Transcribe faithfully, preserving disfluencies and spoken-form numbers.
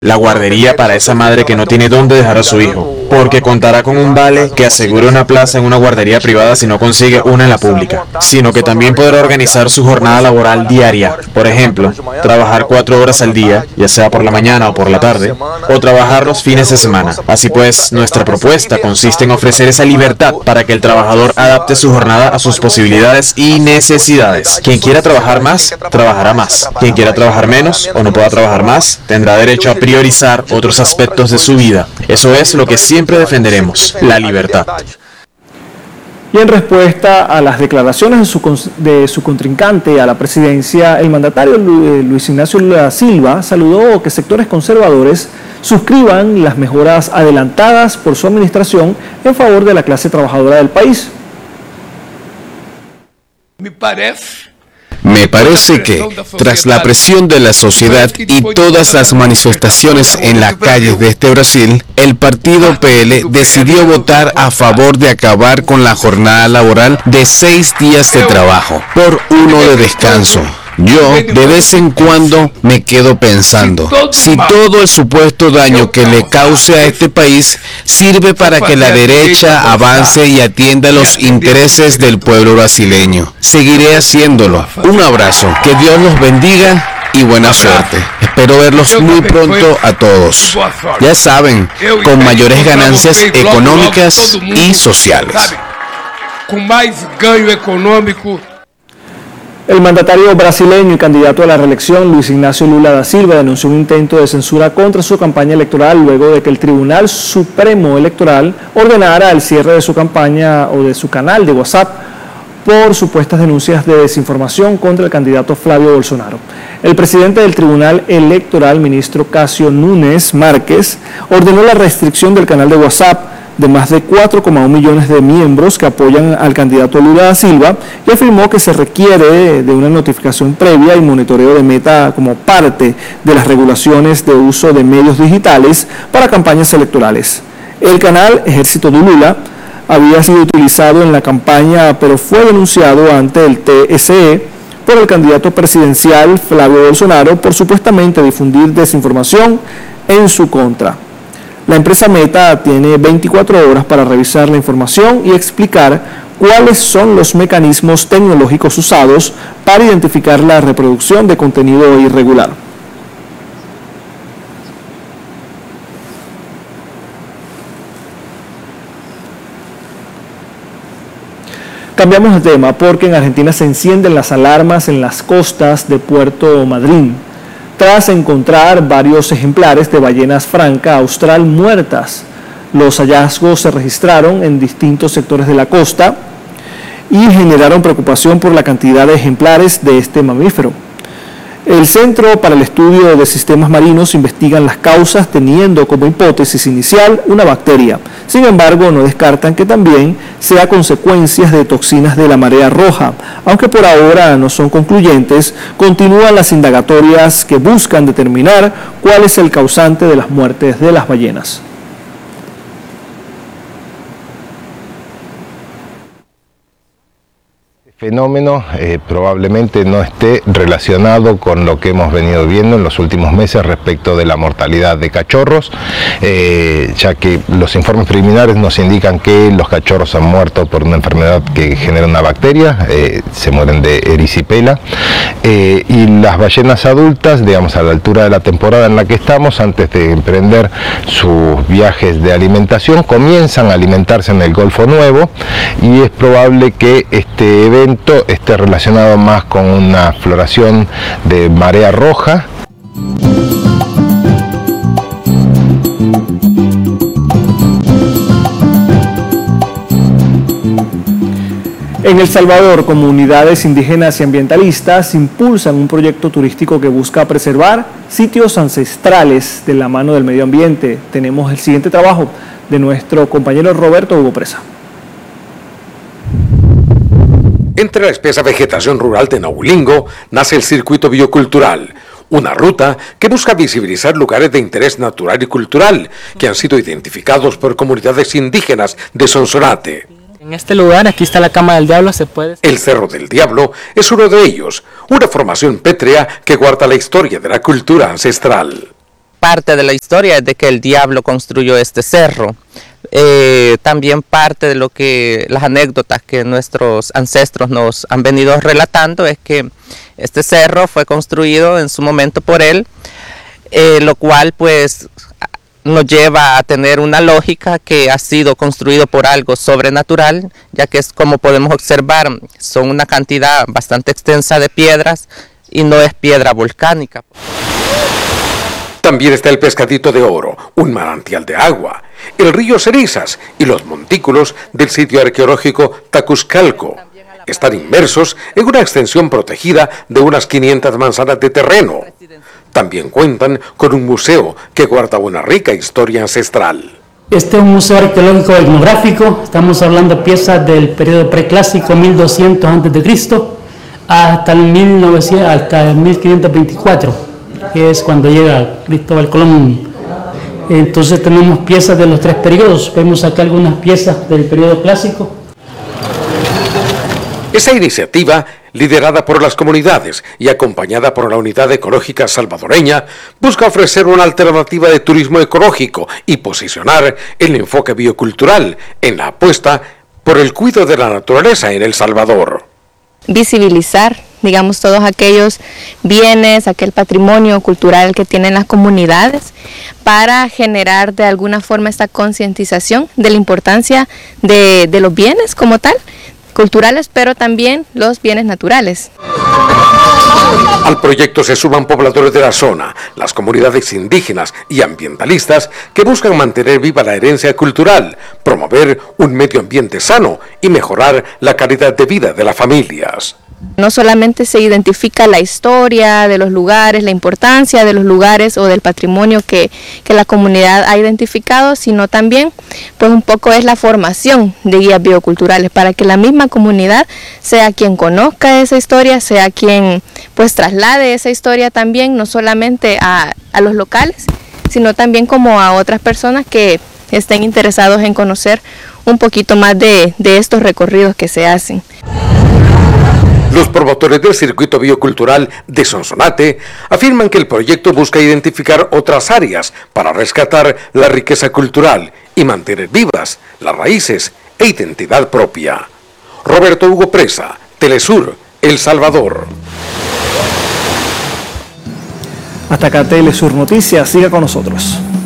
La guardería para esa madre que no tiene dónde dejar a su hijo, porque contará con un vale que asegure una plaza en una guardería privada si no consigue una en la pública, sino que también podrá organizar su jornada laboral diaria. Por ejemplo, trabajar cuatro horas al día, ya sea por la mañana o por la tarde, o trabajar los fines de semana. Así pues, nuestra propuesta consiste en ofrecer esa libertad para que el trabajador adapte su jornada a sus posibilidades y necesidades. Quien quiera trabajar más, trabajará más. Quien quiera trabajar menos o no pueda trabajar más, tendrá derecho a priorizar otros aspectos de su vida. Eso es lo que siempre defenderemos, la libertad. Y en respuesta a las declaraciones de su, de su contrincante a la presidencia, el mandatario Luis Ignacio Lula da Silva saludó que sectores conservadores suscriban las mejoras adelantadas por su administración en favor de la clase trabajadora del país. Me parece Me parece que, tras la presión de la sociedad y todas las manifestaciones en las calles de este Brasil, el partido P L decidió votar a favor de acabar con la jornada laboral de seis días de trabajo por uno de descanso. Yo, de vez en cuando, me quedo pensando, si todo el supuesto daño que le cause a este país sirve para que la derecha avance y atienda los intereses del pueblo brasileño, seguiré haciéndolo. Un abrazo, que Dios los bendiga y buena suerte. Espero verlos muy pronto a todos. Ya saben, con mayores ganancias económicas y sociales. Con más ganho económico. El mandatario brasileño y candidato a la reelección, Luis Ignacio Lula da Silva, denunció un intento de censura contra su campaña electoral luego de que el Tribunal Supremo Electoral ordenara el cierre de su campaña o de su canal de WhatsApp por supuestas denuncias de desinformación contra el candidato Flavio Bolsonaro. El presidente del Tribunal Electoral, ministro Cássio Nunes Márquez, ordenó la restricción del canal de WhatsApp de más de cuatro coma uno millones de miembros que apoyan al candidato Lula da Silva y afirmó que se requiere de una notificación previa y monitoreo de Meta como parte de las regulaciones de uso de medios digitales para campañas electorales. El canal Ejército de Lula había sido utilizado en la campaña, pero fue denunciado ante el T S E por el candidato presidencial Flavio Bolsonaro por supuestamente difundir desinformación en su contra. La empresa Meta tiene veinticuatro horas para revisar la información y explicar cuáles son los mecanismos tecnológicos usados para identificar la reproducción de contenido irregular. Cambiamos de tema porque en Argentina se encienden las alarmas en las costas de Puerto Madryn, tras encontrar varios ejemplares de ballenas franca austral muertas. Los hallazgos se registraron en distintos sectores de la costa y generaron preocupación por la cantidad de ejemplares de este mamífero. El Centro para el Estudio de Sistemas Marinos investiga las causas teniendo como hipótesis inicial una bacteria. Sin embargo, no descartan que también sea consecuencias de toxinas de la marea roja. Aunque por ahora no son concluyentes, continúan las indagatorias que buscan determinar cuál es el causante de las muertes de las ballenas. Fenómeno eh, probablemente no esté relacionado con lo que hemos venido viendo en los últimos meses respecto de la mortalidad de cachorros, eh, ya que los informes preliminares nos indican que los cachorros han muerto por una enfermedad que genera una bacteria, eh, se mueren de erisipela, eh, y las ballenas adultas, digamos a la altura de la temporada en la que estamos, antes de emprender sus viajes de alimentación, comienzan a alimentarse en el Golfo Nuevo y es probable que este evento esté relacionado más con una floración de marea roja. En El Salvador, comunidades indígenas y ambientalistas impulsan un proyecto turístico que busca preservar sitios ancestrales de la mano del medio ambiente. Tenemos el siguiente trabajo de nuestro compañero Roberto Hugo Presa. Entre la espesa vegetación rural de Naulingo nace el Circuito Biocultural, una ruta que busca visibilizar lugares de interés natural y cultural que han sido identificados por comunidades indígenas de Sonsonate. En este lugar, aquí está la Cama del Diablo, se puede... El Cerro del Diablo es uno de ellos, una formación pétrea que guarda la historia de la cultura ancestral. parte de la historia es de que el diablo construyó este cerro. Eh, también parte de lo que las anécdotas que nuestros ancestros nos han venido relatando es que este cerro fue construido en su momento por él, eh, lo cual pues nos lleva a tener una lógica que ha sido construido por algo sobrenatural, ya que es como podemos observar, son una cantidad bastante extensa de piedras y no es piedra volcánica. También está el Pescadito de Oro, un manantial de agua, el río Cerizas y los montículos del sitio arqueológico Tacuzcalco. Están inmersos en una extensión protegida de unas quinientas manzanas de terreno. También cuentan con un museo que guarda una rica historia ancestral. Este es un museo arqueológico etnográfico, estamos hablando de piezas del periodo preclásico mil doscientos antes de Cristo hasta el mil novecientos, hasta el mil quinientos veinticuatro, que es cuando llega Cristóbal Colón. Entonces tenemos piezas de los tres periodos, vemos acá algunas piezas del periodo clásico. Esa iniciativa, liderada por las comunidades y acompañada por la Unidad Ecológica Salvadoreña, busca ofrecer una alternativa de turismo ecológico y posicionar el enfoque biocultural en la apuesta por el cuidado de la naturaleza en El Salvador. Visibilizar, digamos, todos aquellos bienes, aquel patrimonio cultural que tienen las comunidades, para generar de alguna forma esta concientización de la importancia de, de los bienes como tal, culturales, pero también los bienes naturales. Al proyecto se suman pobladores de la zona, las comunidades indígenas y ambientalistas que buscan mantener viva la herencia cultural, promover un medio ambiente sano y mejorar la calidad de vida de las familias. No solamente se identifica la historia de los lugares, la importancia de los lugares o del patrimonio que, que la comunidad ha identificado, sino también pues un poco es la formación de guías bioculturales para que la misma comunidad sea quien conozca esa historia, sea quien pues traslade esa historia también, no solamente a, a los locales, sino también como a otras personas que estén interesados en conocer un poquito más de, de estos recorridos que se hacen. Los promotores del circuito biocultural de Sonsonate afirman que el proyecto busca identificar otras áreas para rescatar la riqueza cultural y mantener vivas las raíces e identidad propia. Roberto Hugo Presa, Telesur, El Salvador. Hasta acá Telesur Noticias, siga con nosotros.